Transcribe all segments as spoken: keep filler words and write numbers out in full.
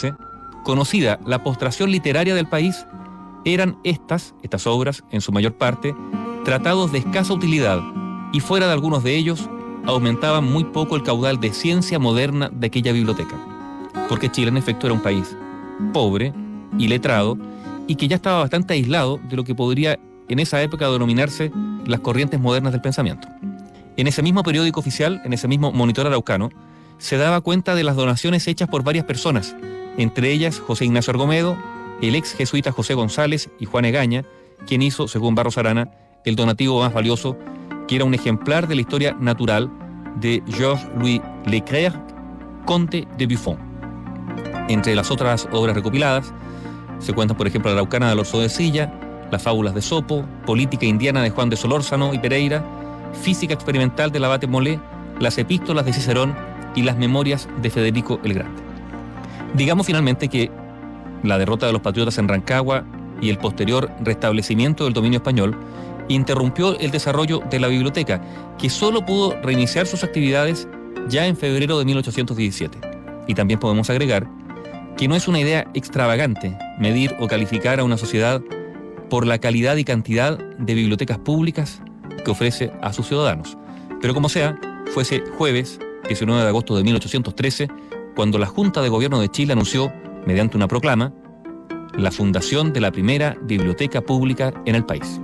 trece, conocida la postración literaria del país, eran estas, estas obras, en su mayor parte, tratados de escasa utilidad, y fuera de algunos de ellos, aumentaban muy poco el caudal de ciencia moderna de aquella biblioteca. Porque Chile, en efecto, era un país pobre, iletrado, y que ya estaba bastante aislado de lo que podría en esa época denominarse las corrientes modernas del pensamiento. En ese mismo periódico oficial, en ese mismo Monitor Araucano, se daba cuenta de las donaciones hechas por varias personas, entre ellas José Ignacio Argomedo, el ex jesuita José González y Juan Egaña, quien hizo, según Barros Arana, el donativo más valioso, que era un ejemplar de la historia natural de Georges-Louis Leclerc, conde de Buffon. Entre las otras obras recopiladas, se cuentan, por ejemplo, la Araucana de Alonso de Silla, las fábulas de Sopo, Política indiana de Juan de Solórzano y Pereira, Física experimental del abate Molé, las epístolas de Cicerón y las memorias de Federico el Grande. Digamos finalmente que la derrota de los patriotas en Rancagua y el posterior restablecimiento del dominio español interrumpió el desarrollo de la biblioteca, que solo pudo reiniciar sus actividades ya en febrero de mil ochocientos diecisiete. Y también podemos agregar que no es una idea extravagante medir o calificar a una sociedad por la calidad y cantidad de bibliotecas públicas que ofrece a sus ciudadanos. Pero como sea, fue ese jueves, diecinueve de agosto de mil ochocientos trece, cuando la Junta de Gobierno de Chile anunció, mediante una proclama, la fundación de la primera biblioteca pública en el país.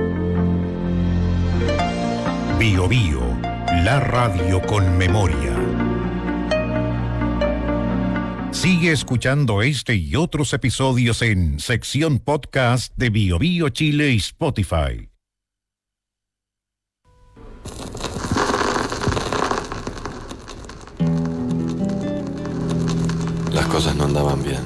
Bio Bio, la radio con memoria. Sigue escuchando este y otros episodios en sección podcast de Bio Bio Chile y Spotify. Las cosas no andaban bien.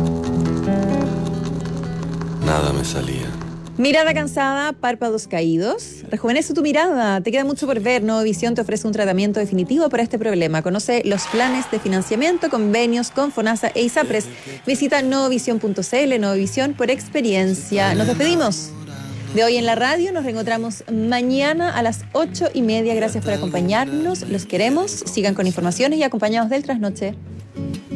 Nada me salía. Mirada cansada, párpados caídos. Rejuvenece tu mirada, te queda mucho por ver. Novovisión te ofrece un tratamiento definitivo para este problema. Conoce los planes de financiamiento, convenios con FONASA e ISAPRES. Visita novovisión punto c l, Novovisión por experiencia. Nos despedimos de hoy en la radio, nos reencontramos mañana a las ocho y media. Gracias por acompañarnos, los queremos. Sigan con informaciones y acompañados del trasnoche.